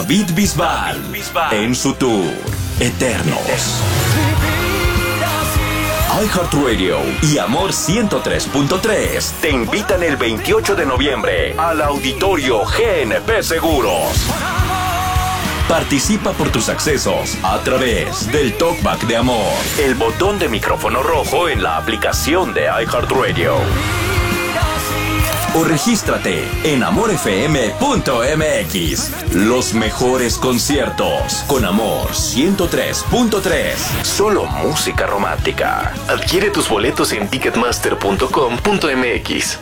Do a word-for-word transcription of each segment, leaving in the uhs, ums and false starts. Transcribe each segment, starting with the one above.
David Bisbal en su tour Eternos. iHeartRadio y Amor ciento tres punto tres te invitan el veintiocho de noviembre al Auditorio G N P Seguros. Participa por tus accesos a través del Talkback de Amor, el botón de micrófono rojo en la aplicación de iHeartRadio. O regístrate en amor f m punto m x. Los mejores conciertos con Amor ciento tres punto tres. Solo música romántica. Adquiere tus boletos en ticketmaster punto com punto m x.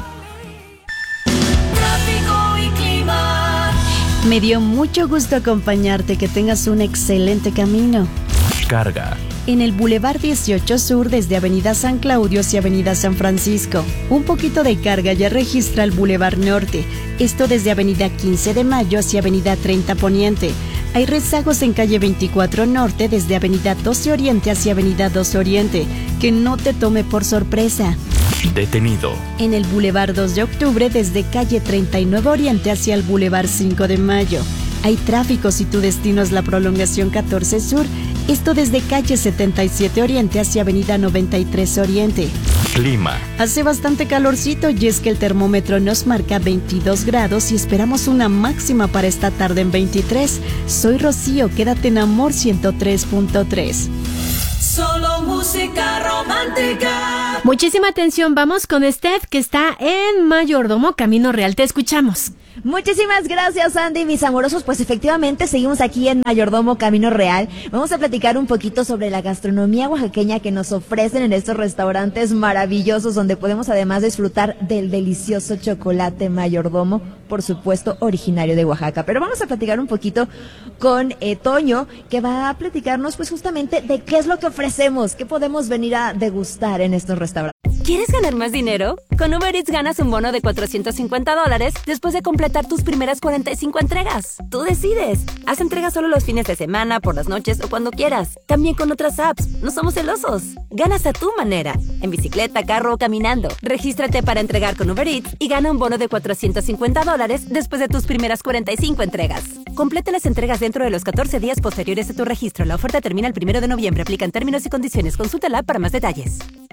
Me dio mucho gusto acompañarte, que tengas un excelente camino. Carga. En el Boulevard dieciocho Sur, desde Avenida San Claudio hacia Avenida San Francisco. Un poquito de carga ya registra el Boulevard Norte. Esto desde Avenida quince de Mayo hacia Avenida treinta Poniente. Hay rezagos en calle veinticuatro Norte, desde Avenida doce Oriente hacia Avenida doce Oriente. Que no te tome por sorpresa. Detenido. En el Boulevard dos de Octubre, desde calle treinta y nueve Oriente hacia el Boulevard cinco de Mayo. Hay tráfico si tu destino es la prolongación catorce Sur. Esto desde calle setenta y siete Oriente hacia Avenida noventa y tres Oriente. Clima. Hace bastante calorcito y es que el termómetro nos marca veintidós grados y esperamos una máxima para esta tarde en veintitrés. Soy Rocío, quédate en Amor ciento tres punto tres. Solo música romántica. Muchísima atención, vamos con Steph, que está en Mayordomo Camino Real. Te escuchamos. Muchísimas gracias, Andy, mis amorosos. Pues efectivamente seguimos aquí en Mayordomo Camino Real. Vamos a platicar un poquito sobre la gastronomía oaxaqueña que nos ofrecen en estos restaurantes maravillosos, donde podemos además disfrutar del delicioso chocolate Mayordomo, por supuesto originario de Oaxaca. Pero vamos a platicar un poquito con eh, Toño, que va a platicarnos pues justamente de qué es lo que ofrecemos, qué podemos venir a degustar en estos restaurantes. ¿Quieres ganar más dinero? Con Uber Eats ganas un bono de cuatrocientos cincuenta dólares después de completar tus primeras cuarenta y cinco entregas. Tú decides. Haz entregas solo los fines de semana, por las noches o cuando quieras. También con otras apps. No somos celosos. Ganas a tu manera. En bicicleta, carro o caminando. Regístrate para entregar con Uber Eats y gana un bono de cuatrocientos cincuenta dólares después de tus primeras cuarenta y cinco entregas. Completa las entregas dentro de los catorce días posteriores a tu registro. La oferta termina el primero de noviembre. Aplican términos y condiciones. Consulta la app para más detalles.